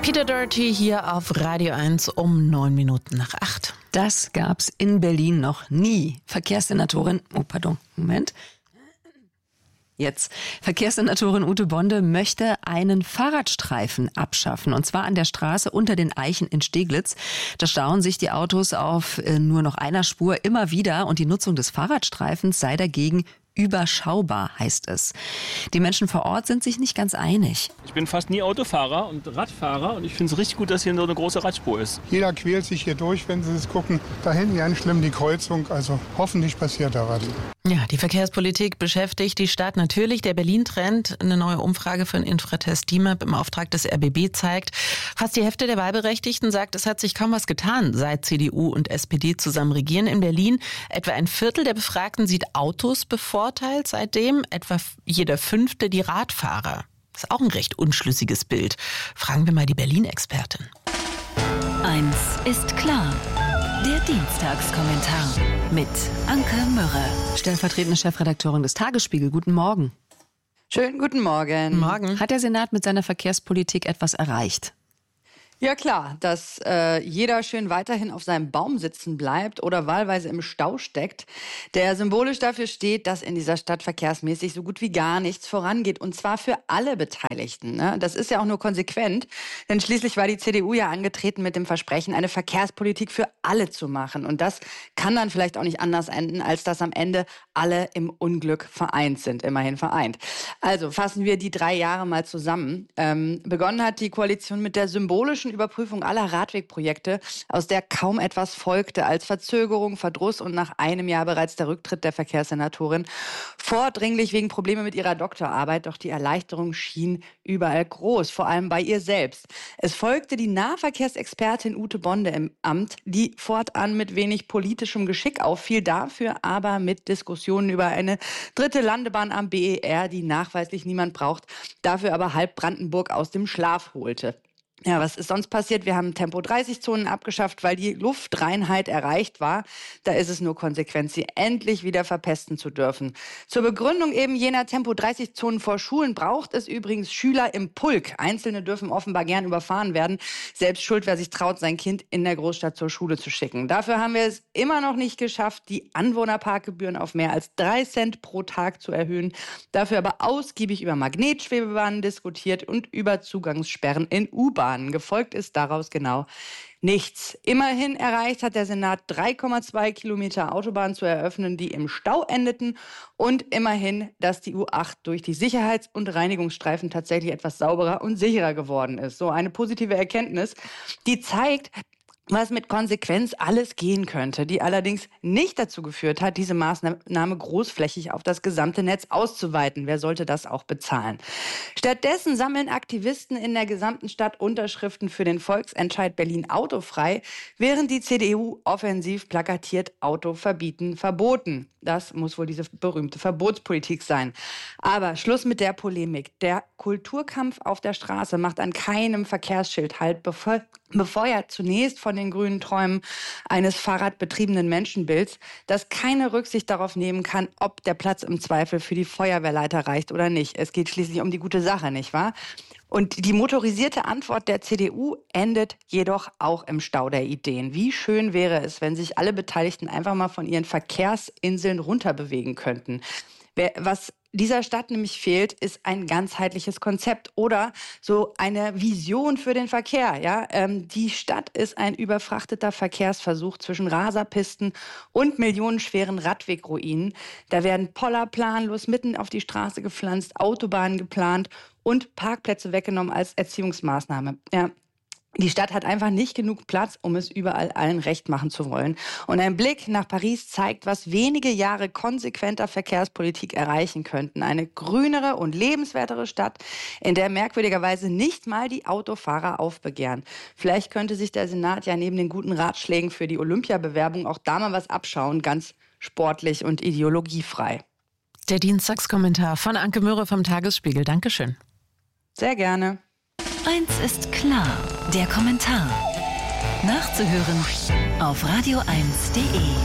Peter Doherty hier auf Radio 1 um 8:09. Das gab's in Berlin noch nie. Verkehrssenatorin Verkehrssenatorin Ute Bonde möchte einen Fahrradstreifen abschaffen. Und zwar an der Straße unter den Eichen in Steglitz. Da stauen sich die Autos auf nur noch einer Spur immer wieder. Und die Nutzung des Fahrradstreifens sei dagegen überschaubar, heißt es. Die Menschen vor Ort sind sich nicht ganz einig. Ich bin fast nie Autofahrer und Radfahrer und ich finde es richtig gut, dass hier so eine große Radspur ist. Jeder quält sich hier durch, wenn Sie es gucken. Da hinten ganz schlimm die Kreuzung, also hoffentlich passiert da was. Ja, die Verkehrspolitik beschäftigt die Stadt natürlich. Der Berlin-Trend, eine neue Umfrage für den Infratest DIMAP im Auftrag des RBB zeigt, fast die Hälfte der Wahlberechtigten sagt, es hat sich kaum was getan, seit CDU und SPD zusammen regieren in Berlin. Etwa ein Viertel der Befragten sieht Autos bevorteilt seitdem, etwa jeder Fünfte die Radfahrer. Das ist auch ein recht unschlüssiges Bild. Fragen wir mal die Berlin-Expertin. Eins ist klar. Der Dienstagskommentar mit Anke Mürre. Stellvertretende Chefredakteurin des Tagesspiegel. Guten Morgen. Schönen guten Morgen. Morgen. Hat der Senat mit seiner Verkehrspolitik etwas erreicht? Ja klar, dass jeder schön weiterhin auf seinem Baum sitzen bleibt oder wahlweise im Stau steckt, der symbolisch dafür steht, dass in dieser Stadt verkehrsmäßig so gut wie gar nichts vorangeht. Und zwar für alle Beteiligten. Ne? Das ist ja auch nur konsequent, denn schließlich war die CDU ja angetreten mit dem Versprechen, eine Verkehrspolitik für alle zu machen. Und das kann dann vielleicht auch nicht anders enden, als dass am Ende alle im Unglück vereint sind, immerhin vereint. Also fassen wir die 3 Jahre mal zusammen. Begonnen hat die Koalition mit der symbolischen Überprüfung aller Radwegprojekte, aus der kaum etwas folgte als Verzögerung, Verdruss und nach einem Jahr bereits der Rücktritt der Verkehrssenatorin. Vordringlich wegen Probleme mit ihrer Doktorarbeit, doch die Erleichterung schien überall groß, vor allem bei ihr selbst. Es folgte die Nahverkehrsexpertin Ute Bonde im Amt, die fortan mit wenig politischem Geschick auffiel, dafür aber mit Diskussionen über eine 3. Landebahn am BER, die nachweislich niemand braucht, dafür aber halb Brandenburg aus dem Schlaf holte. Ja, was ist sonst passiert? Wir haben Tempo-30-Zonen abgeschafft, weil die Luftreinheit erreicht war. Da ist es nur konsequent, sie endlich wieder verpesten zu dürfen. Zur Begründung eben jener Tempo-30-Zonen vor Schulen braucht es übrigens Schüler im Pulk. Einzelne dürfen offenbar gern überfahren werden. Selbst schuld, wer sich traut, sein Kind in der Großstadt zur Schule zu schicken. Dafür haben wir es immer noch nicht geschafft, die Anwohnerparkgebühren auf mehr als 3 Cent pro Tag zu erhöhen. Dafür aber ausgiebig über Magnetschwebebahnen diskutiert und über Zugangssperren in U-Bahnen. Gefolgt ist daraus genau nichts. Immerhin erreicht hat der Senat 3,2 Kilometer Autobahn zu eröffnen, die im Stau endeten. Und immerhin, dass die U8 durch die Sicherheits- und Reinigungsstreifen tatsächlich etwas sauberer und sicherer geworden ist. So eine positive Erkenntnis, die zeigt, was mit Konsequenz alles gehen könnte, die allerdings nicht dazu geführt hat, diese Maßnahme großflächig auf das gesamte Netz auszuweiten. Wer sollte das auch bezahlen? Stattdessen sammeln Aktivisten in der gesamten Stadt Unterschriften für den Volksentscheid Berlin autofrei, während die CDU offensiv plakatiert Auto verbieten, verboten. Das muss wohl diese berühmte Verbotspolitik sein. Aber Schluss mit der Polemik. Der Kulturkampf auf der Straße macht an keinem Verkehrsschild halt, befeuert zunächst von den grünen Träumen eines fahrradbetriebenen Menschenbilds, das keine Rücksicht darauf nehmen kann, ob der Platz im Zweifel für die Feuerwehrleiter reicht oder nicht. Es geht schließlich um die gute Sache, nicht wahr? Und die motorisierte Antwort der CDU endet jedoch auch im Stau der Ideen. Wie schön wäre es, wenn sich alle Beteiligten einfach mal von ihren Verkehrsinseln runterbewegen könnten. Was dieser Stadt nämlich fehlt, ist ein ganzheitliches Konzept oder so eine Vision für den Verkehr. Ja? Die Stadt ist ein überfrachteter Verkehrsversuch zwischen Raserpisten und millionenschweren Radwegruinen. Da werden Poller planlos mitten auf die Straße gepflanzt, Autobahnen geplant und Parkplätze weggenommen als Erziehungsmaßnahme. Ja. Die Stadt hat einfach nicht genug Platz, um es überall allen recht machen zu wollen. Und ein Blick nach Paris zeigt, was wenige Jahre konsequenter Verkehrspolitik erreichen könnten. Eine grünere und lebenswertere Stadt, in der merkwürdigerweise nicht mal die Autofahrer aufbegehren. Vielleicht könnte sich der Senat ja neben den guten Ratschlägen für die Olympiabewerbung auch da mal was abschauen, ganz sportlich und ideologiefrei. Der Dienstagskommentar von Anke Mürre vom Tagesspiegel. Dankeschön. Sehr gerne. Eins ist klar, der Kommentar. Nachzuhören auf radio1.de.